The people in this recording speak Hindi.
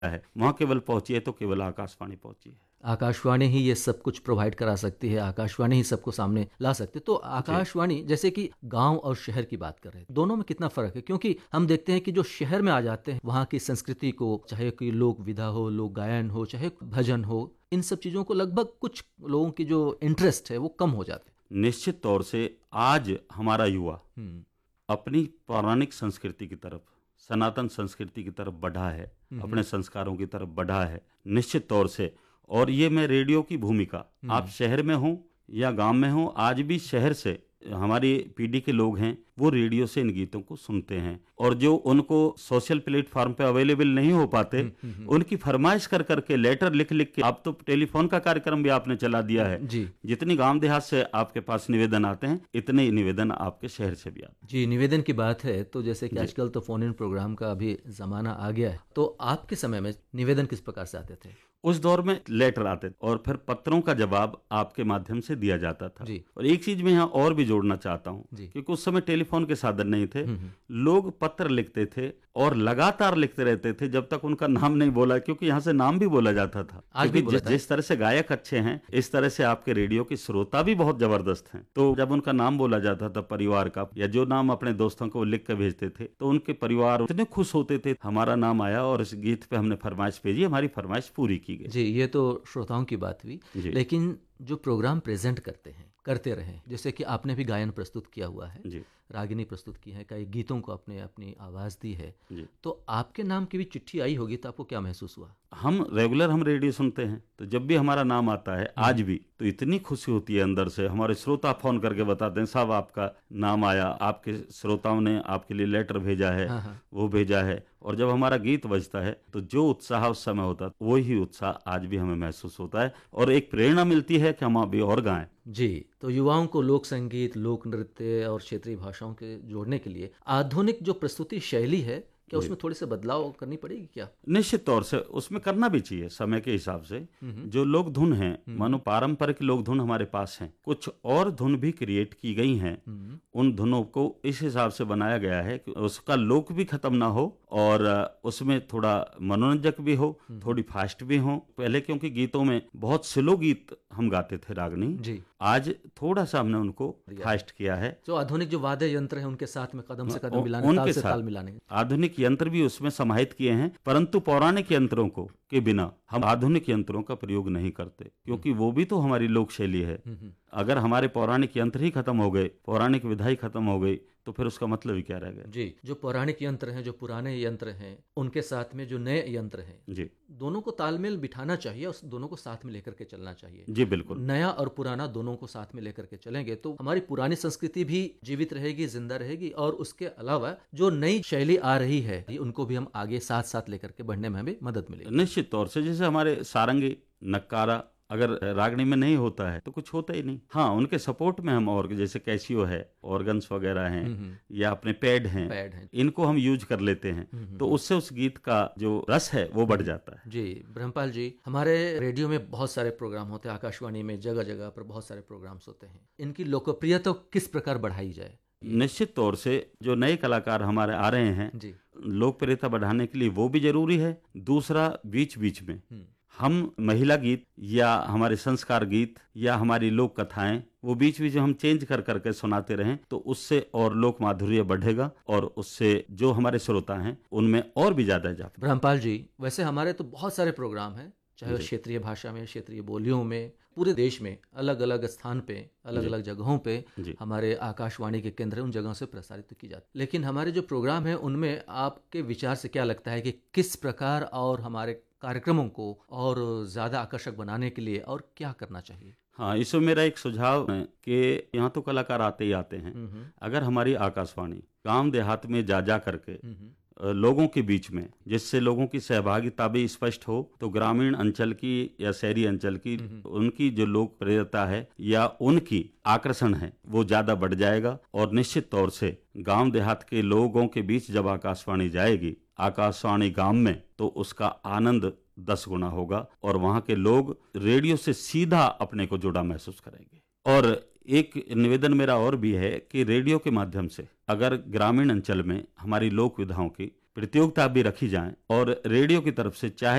है, वहाँ केवल पहुंची है तो केवल आकाशवाणी पहुंची है। आकाशवाणी ही ये सब कुछ प्रोवाइड करा सकती है, आकाशवाणी ही सबको सामने ला सकती है। तो जी आकाशवाणी, जैसे कि गांव और शहर की बात कर रहे हैं, दोनों में कितना फर्क है? क्योंकि हम देखते हैं कि जो शहर में आ जाते हैं वहाँ की संस्कृति को, चाहे कोई लोक विधा हो, लोक गायन हो, चाहे भजन हो, इन सब चीज़ों को लगभग कुछ लोगों की जो इंटरेस्ट है वो कम हो जाते निश्चित तौर से आज हमारा युवा हैं। अपनी पौराणिक संस्कृति की तरफ, सनातन संस्कृति की तरफ बढ़ा है, अपने संस्कारों की तरफ बढ़ा है निश्चित तौर से। और ये मैं रेडियो की भूमिका, आप शहर में हो या गांव में हो, आज भी शहर से हमारी पीढ़ी के लोग हैं वो रेडियो से इन गीतों को सुनते हैं, और जो उनको सोशल प्लेटफॉर्म पे अवेलेबल नहीं हो पाते उनकी फरमाइश कर करके, लेटर लिख लिख के, अब तो टेलीफोन का कार्यक्रम भी आपने चला दिया है जी जितनी गांव देहात से आपके पास निवेदन आते हैं इतने ही निवेदन आपके शहर से भी आते हैं। जी, निवेदन की बात है तो जैसे कि आजकल तो फोन इन प्रोग्राम का भी ज़माना आ गया है, तो आपके समय में निवेदन किस प्रकार से आते थे? उस दौर में लेटर आते थे और फिर पत्रों का जवाब आपके माध्यम से दिया जाता था। जी। और एक चीज मैं यहाँ और भी जोड़ना चाहता हूँ, जी। क्योंकि उस समय टेलीफोन के साधन नहीं थे, लोग पत्र लिखते थे और लगातार लिखते रहते थे जब तक उनका नाम नहीं बोला, क्योंकि यहाँ से नाम भी बोला जाता था। आज भी बोला जिस तरह से गायक अच्छे हैं इस तरह से आपके रेडियो के श्रोता भी बहुत जबरदस्त हैं। तो जब उनका नाम बोला जाता था परिवार का, या जो नाम अपने दोस्तों को लिख कर भेजते थे, तो उनके परिवार इतने खुश होते थे, हमारा नाम आया और इस गीत पे हमने फरमाइश भेजी, हमारी फरमाइश पूरी की गई। जी, ये तो श्रोताओं की बात हुई, जी। लेकिन जो प्रोग्राम प्रेजेंट करते रहे, जैसे कि आपने भी गायन प्रस्तुत किया हुआ है, जी रागिनी प्रस्तुत की है, कई गीतों को आपने अपनी आवाज़ दी है, जी। तो आपके नाम की भी चिट्ठी आई होगी, तो आपको क्या महसूस हुआ? हम रेडियो सुनते हैं, तो जब भी हमारा नाम आता है आज भी, तो इतनी खुशी होती है अंदर से। हमारे श्रोता फोन करके बताते हैं साहब आपका नाम आया, आपके श्रोताओं ने आपके लिए लेटर भेजा है, वो भेजा है। और जब हमारा गीत बजता है तो जो उत्साह उस समय होता है वही उत्साह आज भी हमें महसूस होता है, और एक प्रेरणा मिलती है कि हम अभी और गाएं। जी, तो युवाओं को लोक संगीत, लोक नृत्य और क्षेत्रीय भाषाओं के जोड़ने के लिए आधुनिक जो प्रस्तुति शैली है, क्या उसमें थोड़ी से बदलाव करनी पड़ेगी क्या? निश्चित तौर से उसमें करना भी चाहिए समय के हिसाब से। जो लोक धुन है, मानो पारंपरिक लोक धुन हमारे पास हैं, कुछ और धुन भी क्रिएट की गई हैं। उन धुनों को इस हिसाब से बनाया गया है कि उसका लोक भी खत्म ना हो और उसमें थोड़ा मनोरंजक भी हो, थोड़ी फास्ट भी हो। पहले क्योंकि गीतों में बहुत स्लो गीत हम गाते थे रागनी जी, आज थोड़ा सा हमने उनको फास्ट किया है। जो आधुनिक जो वाद्य यंत्र है उनके साथ में कदम से कदम मिलाने, उनके ताल से साथ ताल मिलाने। आधुनिक यंत्र भी उसमें समाहित किए हैं, परंतु पौराणिक यंत्रों को के बिना हम आधुनिक यंत्रों का प्रयोग नहीं करते, क्योंकि वो भी तो हमारी लोक शैली है। अगर हमारे पौराणिक यंत्र ही खत्म हो गए, पौराणिक विधा ही खत्म हो गई, तो फिर उसका मतलब ही क्या रह गया। जी, जो पौराणिक यंत्र हैं, जो पुराने यंत्र हैं, उनके साथ में जो नए यंत्र हैं, जी दोनों को तालमेल बिठाना चाहिए और दोनों को साथ में लेकर के चलना चाहिए। जी बिल्कुल। नया और पुराना दोनों को साथ में लेकर के चलेंगे तो हमारी पुरानी संस्कृति भी जीवित रहेगी, जिंदा रहेगी, और उसके अलावा जो नई शैली आ रही है उनको भी हम आगे साथ साथ लेकर के बढ़ने में हमें मदद मिलेगी। निश्चित तौर से जैसे हमारे सारंगी, नक्कारा अगर रागनी में नहीं होता है तो कुछ होता ही नहीं। हाँ, उनके सपोर्ट में हम और जैसे कैसियो है, ऑर्गन्स वगैरह हैं, या अपने पैड हैं, इनको हम यूज कर लेते हैं, तो उससे उस गीत का जो रस है वो बढ़ जाता है। जी, ब्रह्मपाल जी, हमारे रेडियो में बहुत सारे प्रोग्राम होते हैं, आकाशवाणी में जगह जगह पर बहुत सारे प्रोग्राम्स होते हैं, इनकी लोकप्रियता किस प्रकार बढ़ाई जाए? निश्चित तौर से जो नए कलाकार हमारे आ रहे हैं जी, लोकप्रियता बढ़ाने के लिए वो भी जरूरी है। दूसरा, बीच बीच में हम महिला गीत या हमारे संस्कार गीत या हमारी लोक कथाएं वो बीच बीच में हम चेंज कर करके सुनाते रहें, तो उससे और लोक माधुर्य बढ़ेगा और उससे जो हमारे श्रोता हैं उनमें और भी ज्यादा इजाफा। ब्रह्मपाल जी, वैसे हमारे तो बहुत सारे प्रोग्राम हैं, चाहे क्षेत्रीय भाषा में, क्षेत्रीय बोलियों में, पूरे देश में अलग अलग स्थान पे, अलग अलग जगहों पे हमारे आकाशवाणी के केंद्र उन जगहों से प्रसारित की जाती। लेकिन हमारे जो प्रोग्राम है उनमें आपके विचार से क्या लगता है कि किस प्रकार और हमारे कार्यक्रमों को और ज्यादा आकर्षक बनाने के लिए और क्या करना चाहिए? हाँ, इसमें मेरा एक सुझाव है कि यहाँ तो कलाकार आते ही आते हैं, अगर हमारी आकाशवाणी गांव देहात में जा करके लोगों के बीच में, जिससे लोगों की सहभागिता भी स्पष्ट हो, तो ग्रामीण अंचल की या शहरी अंचल की उनकी जो लोकप्रियता है या उनकी आकर्षण है वो ज्यादा बढ़ जाएगा। और निश्चित तौर से गांव देहात के लोगों के बीच जब आकाशवाणी जाएगी, आकाशवाणी गांव में, तो उसका आनंद 10 गुना होगा और वहां के लोग रेडियो से सीधा अपने को जुड़ा महसूस करेंगे। और एक निवेदन मेरा और भी है कि रेडियो के माध्यम से अगर ग्रामीण अंचल में हमारी लोक विधाओं की प्रतियोगिता भी रखी जाए और रेडियो की तरफ से चाहे